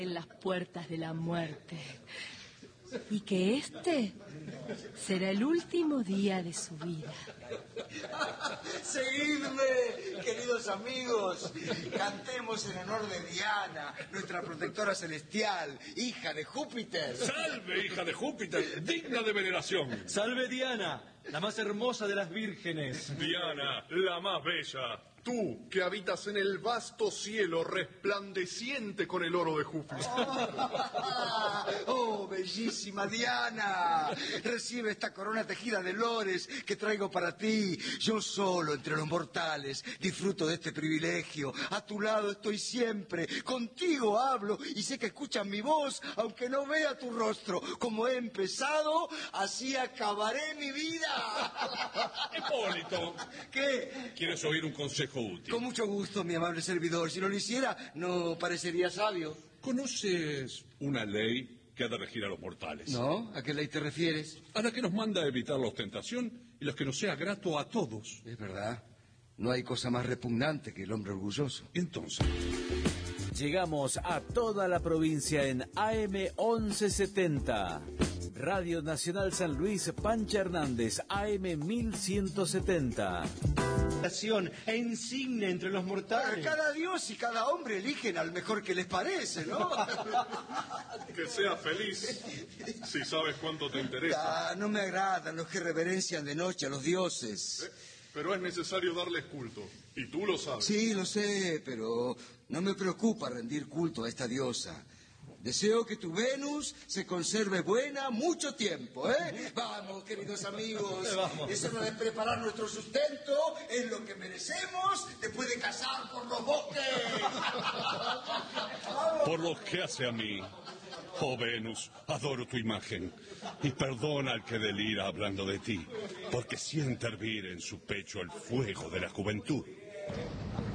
en las puertas de la muerte. Y que este será el último día de su vida. Seguidme, queridos amigos. Cantemos en honor de Diana, nuestra protectora celestial, hija de Júpiter. ¡Salve, hija de Júpiter, digna de veneración! ¡Salve Diana, la más hermosa de las vírgenes! Diana, la más bella. Tú, que habitas en el vasto cielo resplandeciente con el oro de Júpiter. ¡Oh, bellísima Diana! Recibe esta corona tejida de lores que traigo para ti. Yo solo entre los mortales disfruto de este privilegio. A tu lado estoy siempre. Contigo hablo y sé que escuchas mi voz, aunque no vea tu rostro. Como he empezado, así acabaré mi vida. Hipólito. ¿Qué? ¿Quieres oír un consejo útil? Con mucho gusto, mi amable servidor. Si no lo hiciera, no parecería sabio. ¿Conoces una ley que ha de regir a los mortales? ¿No? ¿A qué ley te refieres? A la que nos manda a evitar la ostentación y la que nos sea grato a todos. Es verdad. No hay cosa más repugnante que el hombre orgulloso. Entonces, llegamos a toda la provincia en AM 1170. Radio Nacional San Luis, Pancha Hernández, AM 1170. E insigne entre los mortales. Cada dios y cada hombre eligen al mejor que les parece, ¿no? que seas feliz, si sabes cuánto te interesa. No me agradan los que reverencian de noche a los dioses. Pero es necesario darles culto, y tú lo sabes. Sí, lo sé, pero no me preocupa rendir culto a esta diosa. Deseo que tu Venus se conserve buena mucho tiempo, ¿eh? Vamos, queridos amigos. Vamos. Es hora de preparar nuestro sustento, es lo que merecemos después de cazar por los bosques. Por lo que hace a mí, oh Venus, adoro tu imagen. Y perdona al que delira hablando de ti, porque siente hervir en su pecho el fuego de la juventud.